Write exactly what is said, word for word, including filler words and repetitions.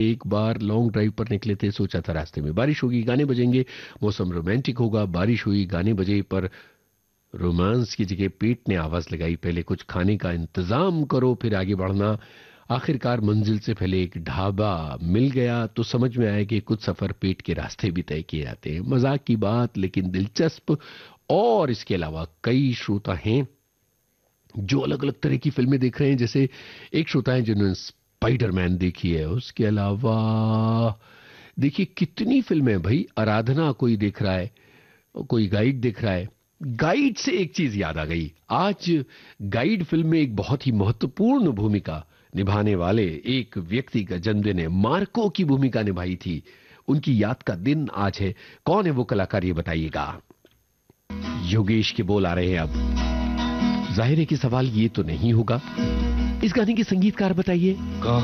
एक बार long drive पर निकले थे, सोचा था रास्ते में बारिश होगी, गाने बजेंगे, मौसम रोमांटिक होगा, बारिश हुई, गाने बजे, पर रोमांस की जगह पेट ने आवाज लगाई, पहले कुछ खाने का इंतजाम करो फिर आगे बढ़ना। आखिरकार मंजिल से पहले एक ढाबा मिल गया तो समझ में आया कि कुछ सफर पेट के रास्ते भी तय किए जाते हैं। मजाक की बात लेकिन दिलचस्प। और इसके अलावा कई श्रोता हैं जो अलग अलग तरह की फिल्में देख रहे हैं। जैसे एक श्रोता है जिन्होंने स्पाइडरमैन देखी है, उसके अलावा देखिए कितनी फिल्में हैं भाई, आराधना कोई देख रहा है, कोई गाइड देख रहा है। गाइड से एक चीज याद आ गई, आज गाइड फिल्म में एक बहुत ही महत्वपूर्ण भूमिका निभाने वाले एक व्यक्ति का जन्मदिन है। मार्को की भूमिका निभाई थी, उनकी याद का दिन आज है। कौन है वो कलाकार, ये बताइएगा। योगेश के बोल आ रहे हैं अब। जाहिर है कि सवाल ये तो नहीं होगा, इस गाने के संगीतकार बताइए।